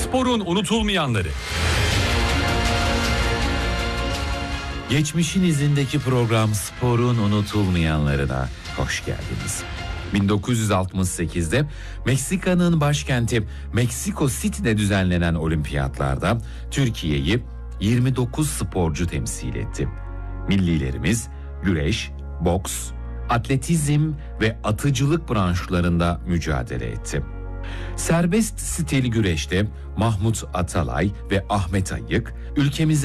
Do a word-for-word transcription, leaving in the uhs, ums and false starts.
Sporun unutulmayanları. Geçmişin izindeki program Spor'un unutulmayanlarına hoş geldiniz. bin dokuz yüz altmış sekizde Meksika'nın başkenti Meksiko City'de düzenlenen olimpiyatlarda Türkiye'yi yirmi dokuz sporcu temsil etti. Millilerimiz güreş, boks, atletizm ve atıcılık branşlarında mücadele etti. Serbest stil güreşte Mahmut Atalay ve Ahmet Ayık ülkemize